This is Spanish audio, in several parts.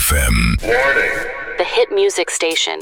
FM. Warning. The hit music station.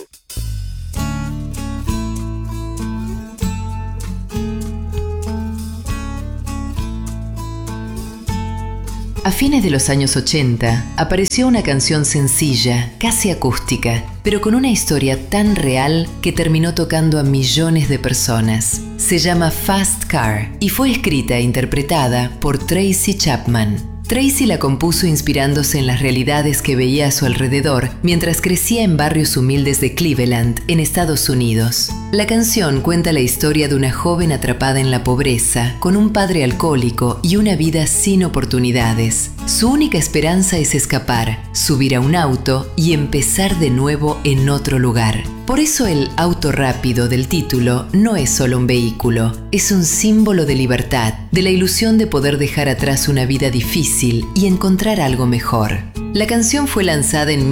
A fines de los años 80, apareció una canción sencilla, casi acústica, pero con una historia tan real que terminó tocando a millones de personas. Se llama Fast Car y fue escrita e interpretada por Tracy Chapman. Tracy la compuso inspirándose en las realidades que veía a su alrededor mientras crecía en barrios humildes de Cleveland, en Estados Unidos. La canción cuenta la historia de una joven atrapada en la pobreza, con un padre alcohólico y una vida sin oportunidades. Su única esperanza es escapar, subir a un auto y empezar de nuevo en otro lugar. Por eso el auto rápido del título no es solo un vehículo, es un símbolo de libertad, de la ilusión de poder dejar atrás una vida difícil y encontrar algo mejor. La canción fue lanzada en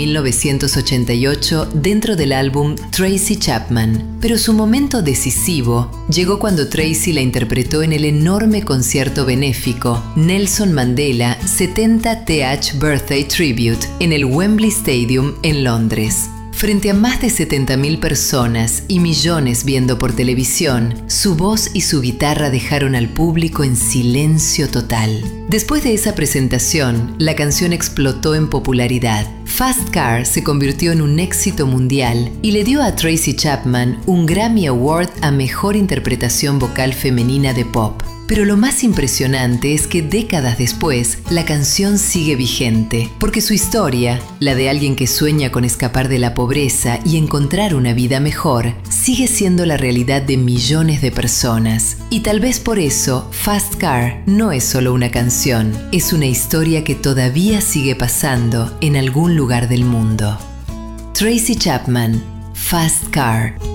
1988 dentro del álbum Tracy Chapman, pero su momento decisivo llegó cuando Tracy la interpretó en el enorme concierto benéfico Nelson Mandela 70 TH Birthday Tribute en el Wembley Stadium en Londres. Frente a más de 70.000 personas y millones viendo por televisión, su voz y su guitarra dejaron al público en silencio total. Después de esa presentación, la canción explotó en popularidad. Fast Car se convirtió en un éxito mundial y le dio a Tracy Chapman un Grammy Award a Mejor Interpretación Vocal Femenina de Pop. Pero lo más impresionante es que décadas después, la canción sigue vigente, porque su historia, la de alguien que sueña con escapar de la pobreza y encontrar una vida mejor, sigue siendo la realidad de millones de personas. Y tal vez por eso, Fast Car no es solo una canción, es una historia que todavía sigue pasando en algún lugar del mundo. Tracy Chapman, Fast Car.